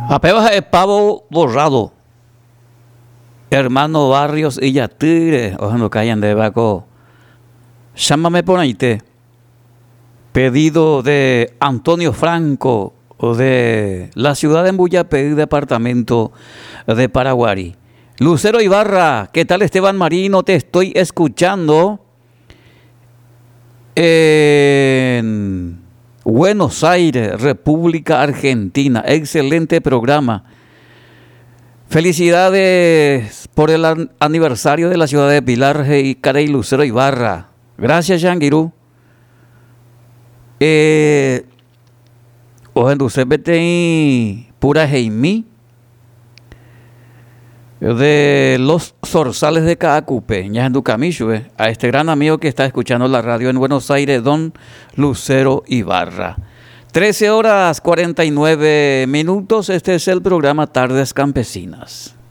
Apebas es pavo borrado. Hermano Barrios y Yatire. Ojalá callan de Baco. Llámame por ahí te. Pedido de Antonio Franco de la ciudad de Muyapé, departamento de Paraguay. Lucero Ibarra, ¿qué tal Esteban Marino? Te estoy escuchando en Buenos Aires, República Argentina. Excelente programa. Felicidades por el aniversario de la ciudad de Pilar y Carey Lucero Ibarra. Gracias, Yangiru. Ojalá se vete pura Jaimí de los Zorzales de Caacupe, Ñajandu Camillo, a este gran amigo que está escuchando la radio en Buenos Aires, don Lucero Ibarra. 13 horas 49 minutos, este es el programa Tardes Campesinas.